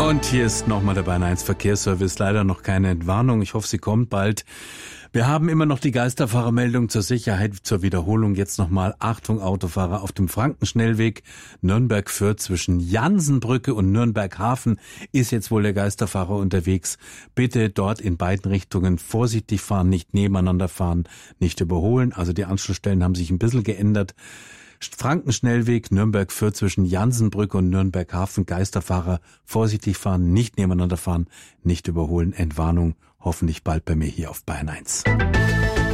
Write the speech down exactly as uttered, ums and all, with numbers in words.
Und hier ist nochmal der Bayern eins Verkehrsservice. Leider noch keine Entwarnung. Ich hoffe, sie kommt bald. Wir haben immer noch die Geisterfahrermeldung zur Sicherheit. Zur Wiederholung jetzt nochmal. Achtung, Autofahrer auf dem Frankenschnellweg Nürnberg-Fürth zwischen Jansenbrücke und Nürnberg-Hafen ist jetzt wohl der Geisterfahrer unterwegs. Bitte dort in beiden Richtungen vorsichtig fahren, nicht nebeneinander fahren, nicht überholen. Also die Anschlussstellen haben sich ein bisschen geändert. Frankenschnellweg Nürnberg-Fürth zwischen Jansenbrücke und Nürnberg-Hafen. Geisterfahrer vorsichtig fahren, nicht nebeneinander fahren, nicht überholen. Entwarnung hoffentlich bald bei mir hier auf Bayern eins.